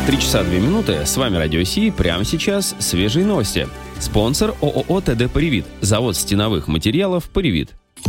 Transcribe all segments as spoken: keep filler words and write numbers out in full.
три часа две минуты. С вами Радио Си. Прямо сейчас свежие новости. Спонсор ООО ТД «Поривит». Завод стеновых материалов «Поривит».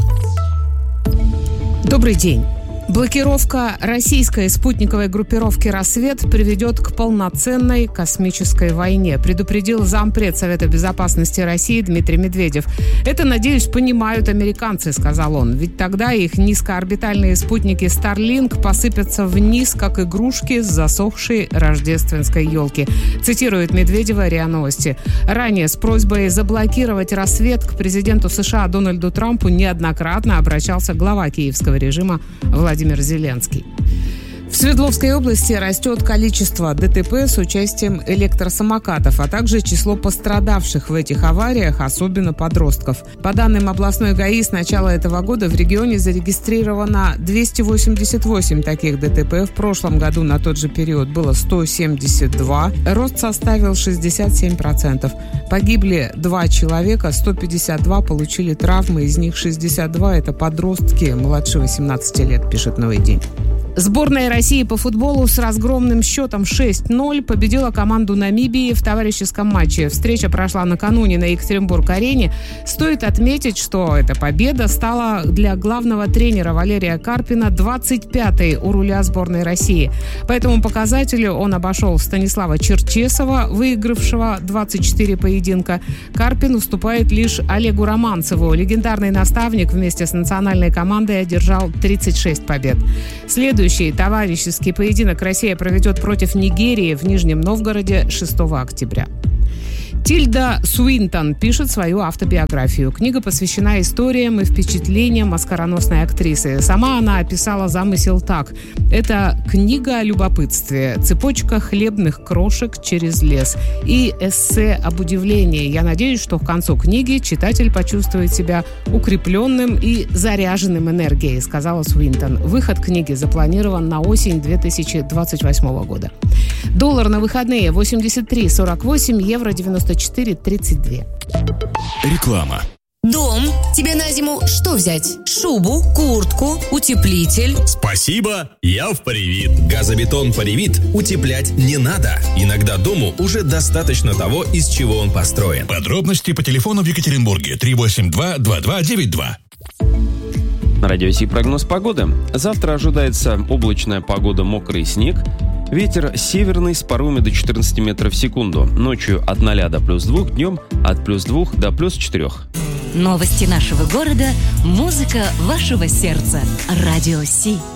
Добрый день. Блокировка российской спутниковой группировки «Рассвет» приведет к полноценной космической войне, предупредил зампред Совета безопасности России Дмитрий Медведев. «Это, надеюсь, понимают американцы», — сказал он, «ведь тогда их низкоорбитальные спутники Starlink посыпятся вниз, как игрушки с засохшей рождественской елки», цитирует Медведева РИА Новости. Ранее с просьбой заблокировать «Рассвет» к президенту США Дональду Трампу неоднократно обращался глава киевского режима Владимир Владимир Зеленский. В Свердловской области растет количество ДТП с участием электросамокатов, а также число пострадавших в этих авариях, особенно подростков. По данным областной ГАИ, с начала этого года в регионе зарегистрировано двести восемьдесят восемь таких ДТП. В прошлом году на тот же период было сто семьдесят два. Рост составил шестьдесят семь процентов. Погибли два человека, сто пятьдесят два получили травмы, из них шестьдесят два – это подростки младше восемнадцати лет, пишет «Новый день». Сборная России по футболу с разгромным счетом шесть ноль победила команду Намибии в товарищеском матче. Встреча прошла накануне на Екатеринбург-арене. Стоит отметить, что эта победа стала для главного тренера Валерия Карпина двадцать пятой у руля сборной России. По этому показателю он обошел Станислава Черчесова, выигравшего двадцать четыре поединка. Карпин уступает лишь Олегу Романцеву. Легендарный наставник вместе с национальной командой одержал тридцать шесть побед. Следующий Следующий товарищеский поединок Россия проведет против Нигерии в Нижнем Новгороде шестого октября. Тильда Суинтон пишет свою автобиографию. Книга посвящена историям и впечатлениям оскароносной актрисы. Сама она описала замысел так. Это книга о любопытстве, цепочка хлебных крошек через лес и эссе об удивлении. Я надеюсь, что к концу книги читатель почувствует себя укрепленным и заряженным энергией, сказала Суинтон. Выход книги запланирован на осень две тысячи двадцать восьмого года. Доллар на выходные восемьдесят три сорок восемь, евро девяносто четыре тридцать два. Реклама. Дом. Тебе на зиму что взять? Шубу, куртку, утеплитель? Спасибо, я в Поривит. Газобетон Поривит утеплять не надо. Иногда дому уже достаточно того, из чего он построен. Подробности по телефону в Екатеринбурге три восемь два два два девять два. На Радио Си прогноз погоды. Завтра ожидается облачная погода, мокрый снег. Ветер северный с порывами до четырнадцати метров в секунду. Ночью от ноля до плюс двух, днем от плюс двух до плюс четырех. Новости нашего города, музыка вашего сердца. Радио Си.